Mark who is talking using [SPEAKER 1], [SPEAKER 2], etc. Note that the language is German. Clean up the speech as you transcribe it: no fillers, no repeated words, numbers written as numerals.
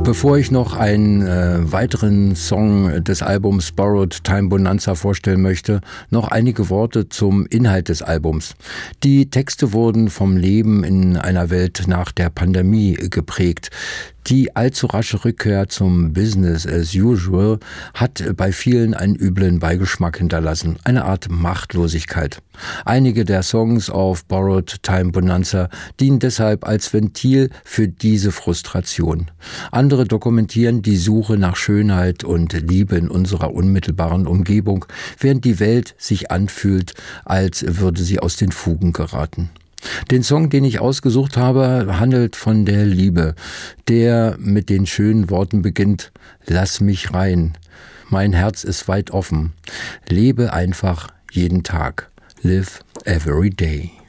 [SPEAKER 1] Bevor ich noch einen weiteren Song des Albums Borrowed Time Bonanza vorstellen möchte, noch einige Worte zum Inhalt des Albums. Die Texte wurden vom Leben in einer Welt nach der Pandemie geprägt. Die allzu rasche Rückkehr zum Business as usual hat bei vielen einen üblen Beigeschmack hinterlassen, eine Art Machtlosigkeit. Einige der Songs auf Borrowed Time Bonanza dienen deshalb als Ventil für diese Frustration. Andere dokumentieren die Suche nach Schönheit und Liebe in unserer unmittelbaren Umgebung, während die Welt sich anfühlt, als würde sie aus den Fugen geraten. Den Song, den ich ausgesucht habe, handelt von der Liebe, der mit den schönen Worten beginnt: Lass mich rein, mein Herz ist weit offen, lebe einfach jeden Tag, live every day.